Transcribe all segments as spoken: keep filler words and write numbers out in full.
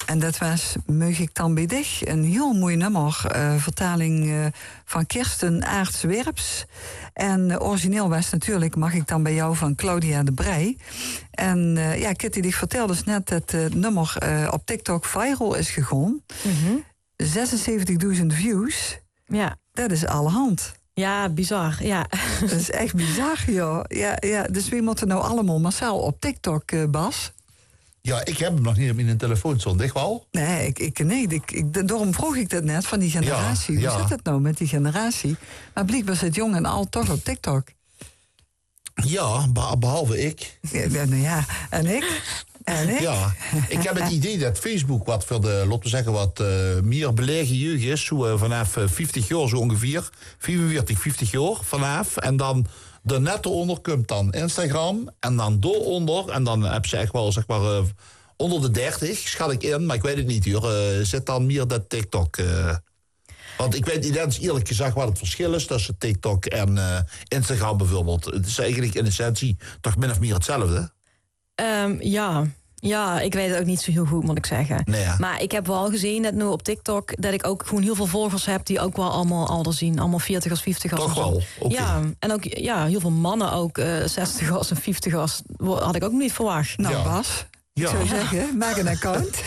En dat was Meug ik dan bij dich. Een heel mooi nummer. Uh, vertaling uh, van Kirsten Aerts-Werps. En uh, origineel was natuurlijk Mag ik dan bij jou van Claudia de Breij. En uh, ja, Kitty, die vertelde dus net dat het uh, nummer uh, op TikTok viral is gegaan. Mm-hmm. zesenzeventigduizend views. Ja. Dat is allerhand. Ja, bizar, ja. Dat is echt bizar, joh. Ja, ja. Dus wie moeten nou allemaal massaal op TikTok, uh, Bas? Ja, ik heb hem nog niet op mijn telefoon, zo dicht wel. Nee, ik, ik, nee ik, ik, daarom vroeg ik dat net van die generatie. Ja, Hoe ja. zit het nou met die generatie? Maar blijkbaar zit jong en oud toch op TikTok. Ja, behalve ik. Ja, nou ja, en ik? En ik? Ja, ik heb het idee dat Facebook wat voor de, laten we zeggen, wat uh, meer belegen jeugd is. Zo uh, vanaf vijftig jaar zo ongeveer. vierenveertig, vijftig jaar vanaf. En dan de net onder komt dan Instagram. En dan dooronder. En dan heb ze echt wel, zeg maar, uh, onder de dertig, schat ik in. Maar ik weet het niet, hoor. Uh, zit dan meer dat TikTok... Uh, Want ik weet niet eens eerlijk gezegd wat het verschil is tussen TikTok en uh, Instagram bijvoorbeeld. Het is eigenlijk in essentie toch min of meer hetzelfde. Um, ja. ja, ik weet het ook niet zo heel goed, moet ik zeggen. Nee, ja. Maar ik heb wel gezien dat nu op TikTok dat ik ook gewoon heel veel volgers heb die ook wel allemaal ouder zien. Allemaal veertigers, vijftigers. Toch wel? Okay. Ja, en ook ja, heel veel mannen ook, uh, zestigers en vijftigers. Had ik ook niet verwacht. Nou, ja. Bas. Ja. Ik zou zeggen, maak een account.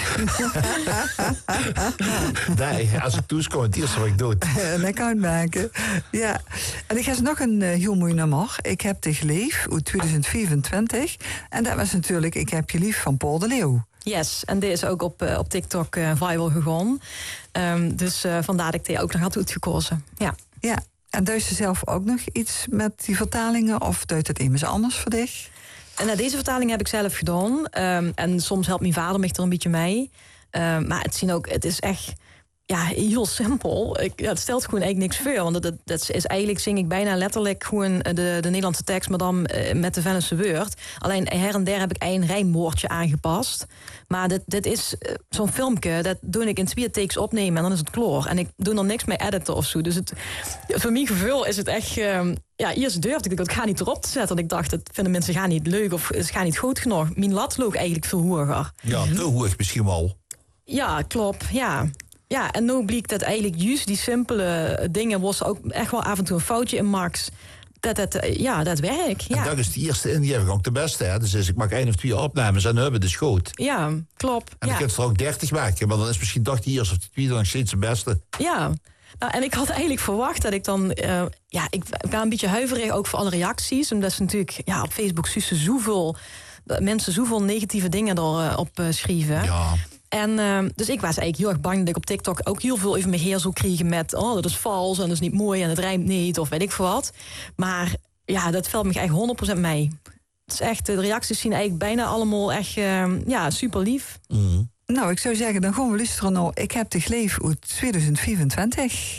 Nee, als ik toeskom, het eerste wat ik doe. Een account maken, ja. En ik heb nog een uh, heel mooi nummer. Ik heb dich lief, uit tweeduizend vijfentwintig. En dat was natuurlijk Ik heb je lief van Paul de Leeuw. Yes, en dit is ook op, uh, op TikTok uh, viral gegaan. Um, dus uh, vandaar dat ik die ook nog had uitgekozen. Ja. Ja, en duist je zelf ook nog iets met die vertalingen? Of duidt het immers anders voor dich? En nou, deze vertaling heb ik zelf gedaan. Um, en soms helpt mijn vader me er een beetje mee. Um, maar het, zien ook, het is echt ja, heel simpel. Ik, ja, het stelt gewoon eigenlijk niks voor. Want dat, dat is eigenlijk zing ik bijna letterlijk gewoon de, de Nederlandse tekst, maar dan uh, met de Vennese woord. Alleen her en der heb ik een rijmwoordje aangepast. Maar dit, dit is uh, zo'n filmpje, dat doe ik in twee takes opnemen en dan is het klaar. En ik doe er niks mee editen of zo. Dus het, voor mijn gevoel is het echt... Um, ja, eerst durfde ik dat ga niet erop te zetten. Want ik dacht, dat vinden mensen gaan niet leuk of het gaat niet goed genoeg. Mijn lat loog eigenlijk veel hoger. Ja, te hoog misschien wel. Ja, klopt, ja. Ja, en nu bleek dat eigenlijk juist die simpele dingen was ook echt wel af en toe een foutje in Max. Dat het, ja, dat werkt. Ja. En dat is de eerste ingeving ook de beste. Hè? Dus ik maak één of twee opnames en dan hebben we de schoot. Ja, klopt. En dan ja. kun je er ook dertig maken. Maar dan is misschien toch de eerste of de tweede nog steeds de beste. Ja. Nou, en ik had eigenlijk verwacht dat ik dan... Uh, ja, ik ben een beetje huiverig ook voor alle reacties. Omdat ze natuurlijk ja, op Facebook zussen zoveel... mensen zoveel negatieve dingen erop uh, schrijven. Ja. En uh, dus ik was eigenlijk heel erg bang dat ik op TikTok ook heel veel even mijn heer zou krijgen met... oh, dat is vals en dat is niet mooi en het rijmt niet of weet ik veel wat. Maar ja, dat valt me echt honderd procent mee. Het is echt, de reacties zien eigenlijk bijna allemaal echt uh, ja, super lief. Mm. Nou, ik zou zeggen, dan gaan we luisteren naar Ik heb dich lief uit tweeduizend vijfentwintig.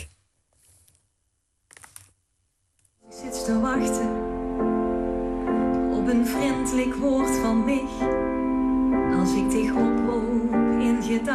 Je zit te wachten op een vriendelijk woord van mij. Als ik dich oproep in gedachten.